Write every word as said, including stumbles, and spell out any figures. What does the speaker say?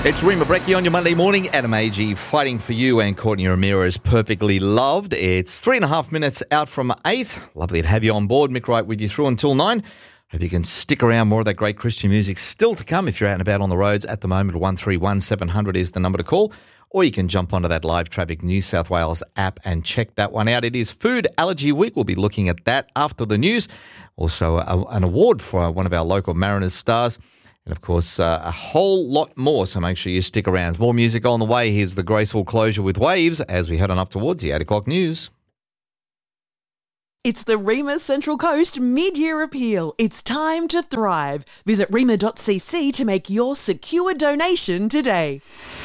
It's Rima Brecchi on your Monday morning. Adam Agee fighting for you, and Courtney Ramirez perfectly loved. It's three and a half minutes out from eight. Lovely to have you on board. Mick Wright with you through until nine. Hope you can stick around. More of that great Christian music still to come if you're out and about on the roads at the moment. one three one seven hundred is the number to call. Or you can jump onto that Live Traffic New South Wales app and check that one out. It is Food Allergy Week. We'll be looking at that after the news. Also, a, an award for one of our local Mariners stars. And, of course, uh, a whole lot more, so make sure you stick around. There's more music on the way. Here's the graceful closure with Waves as we head on up towards the eight o'clock news. It's the Rima Central Coast Mid-Year Appeal. It's time to thrive. Visit rima dot c c to make your secure donation today.